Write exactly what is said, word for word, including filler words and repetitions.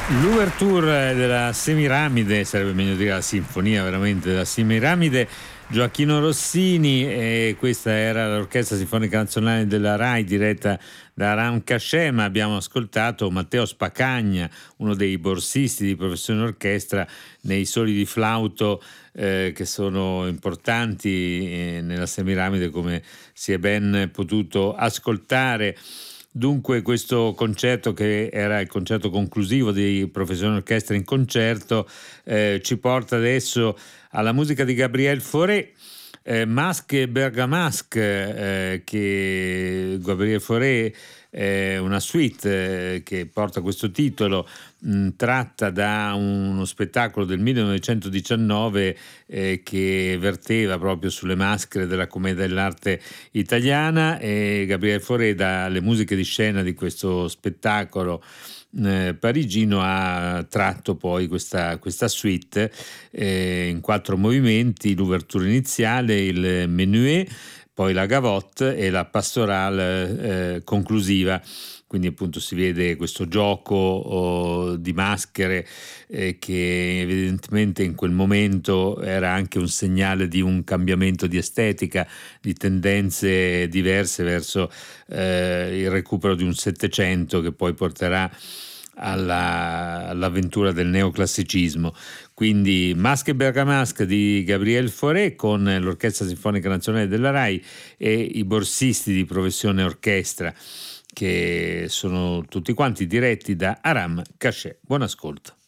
L'ouverture della Semiramide, sarebbe meglio dire la sinfonia veramente della Semiramide, Gioacchino Rossini, e questa era l'Orchestra Sinfonica Nazionale della RAI diretta da Aram Cachet, ma abbiamo ascoltato Matteo Spacagna, uno dei borsisti di professione orchestra nei soli di flauto eh, che sono importanti eh, nella Semiramide, come si è ben potuto ascoltare. Dunque questo concerto, che era il concerto conclusivo di Professione Orchestra in Concerto, eh, ci porta adesso alla musica di Gabriel Fauré, eh, Masque e Bergamasque, eh, che Gabriel Fauré è una suite eh, che porta questo titolo, mh, tratta da uno spettacolo del millenovecentodiciannove eh, che verteva proprio sulle maschere della commedia dell'arte italiana, e Gabriel Fauré, dalle musiche di scena di questo spettacolo eh, parigino, ha tratto poi questa, questa suite eh, in quattro movimenti: l'ouverture iniziale, il menuet, poi la gavotte e la pastorale eh, conclusiva. Quindi appunto si vede questo gioco oh, di maschere eh, che evidentemente in quel momento era anche un segnale di un cambiamento di estetica, di tendenze diverse verso eh, il recupero di un Settecento che poi porterà alla, all'avventura del neoclassicismo. Quindi Masque e Bergamasque di Gabriel Fauré con l'Orchestra Sinfonica Nazionale della RAI e i borsisti di professione orchestra, che sono tutti quanti diretti da Aram Cachet. Buon ascolto.